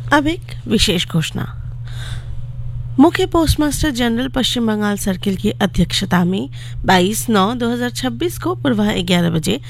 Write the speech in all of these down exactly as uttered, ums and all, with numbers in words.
अब एक विशेष घोषणा। मुख्य पोस्टमास्टर जनरल पश्चिम बंगाल सर्किल की अध्यक्षता में बाईस नौ दो हज़ार छब्बीस को पूर्व ग्यारह बजे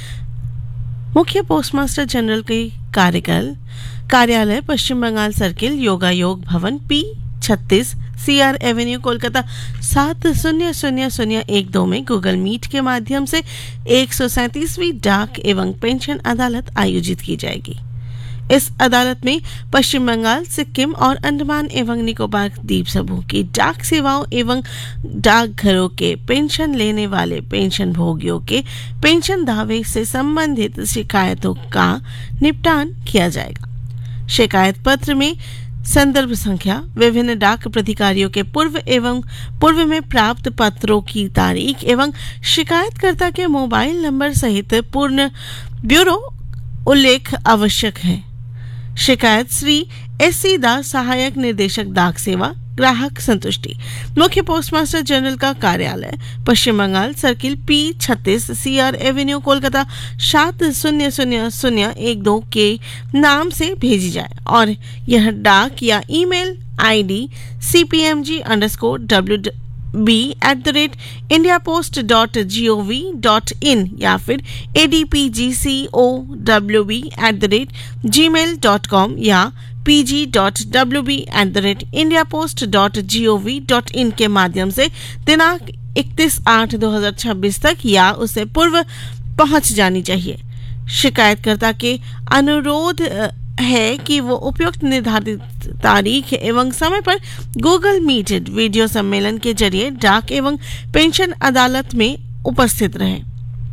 मुख्य पोस्टमास्टर जनरल के कार्यकाल कार्यालय पश्चिम बंगाल सर्किल योगायोग भवन पी छत्तीस सी आर एवेन्यू कोलकाता सात शून्य शून्य शून्य एक दो में गूगल मीट के माध्यम से एक सौ सैंतीसवीं डाक एवं पेंशन अदालत आयोजित की जाएगी। इस अदालत में पश्चिम बंगाल, सिक्किम और अंडमान एवं निकोबार द्वीप समूह की डाक सेवाओं एवं डाकघरों के पेंशन लेने वाले पेंशन भोगियों के पेंशन दावे से संबंधित शिकायतों का निपटान किया जाएगा। शिकायत पत्र में संदर्भ संख्या, विभिन्न डाक प्राधिकारियों के पूर्व एवं पूर्व में प्राप्त पत्रों की तारीख एवं शिकायतकर्ता के मोबाइल नंबर सहित पूर्ण ब्यूरो उल्लेख आवश्यक है। शिकायत श्री एस सी दास, सहायक निर्देशक डाक सेवा, ग्राहक संतुष्टि, मुख्य पोस्टमास्टर जनरल का कार्यालय पश्चिम बंगाल सर्किल पी छत्तीस सी आर एवेन्यू कोलकाता सात शून्य शून्य शून्य एक दो के नाम से भेजी जाए और यह डाक या email ID C P M G under score W B at the rate India post dot G O V dot in या फिर A D P G C O W B at the rate ji mail dot com या P G dot W B at the rate India post dot G O V dot in के माध्यम से दिनांक इकतीस आठ दो हज़ार छब्बीस तक या उससे पूर्व पहुंच जानी चाहिए। शिकायतकर्ता के अनुरोध है कि वो उपयुक्त निर्धारित तारीख एवं समय पर गूगल मीट वीडियो सम्मेलन के जरिए डाक एवं पेंशन अदालत में उपस्थित रहे।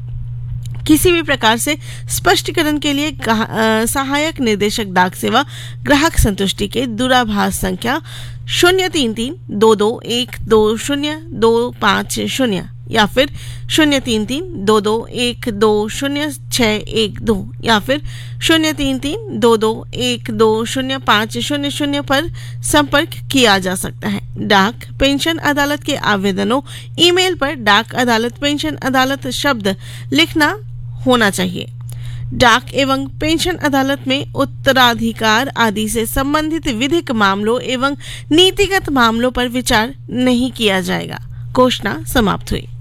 किसी भी प्रकार से स्पष्टीकरण के लिए सहायक निर्देशक डाक सेवा, ग्राहक संतुष्टि के दूरभाष संख्या शून्य तीन तीन दो दो एक दो शून्य दो पाँच शून्य या फिर शून्य तीन तीन दो दो एक दो शून्य छः एक दो या फिर शून्य तीन तीन दो दो एक दो शून्य पाँच शून्य शून्य पर संपर्क किया जा सकता है। डाक पेंशन अदालत के आवेदनों ईमेल पर डाक अदालत पेंशन अदालत शब्द लिखना होना चाहिए। डाक एवं पेंशन अदालत में उत्तराधिकार आदि से संबंधित विधिक मामलों एवं नीतिगत मामलों पर विचार नहीं किया जाएगा। घोषणा समाप्त हुई।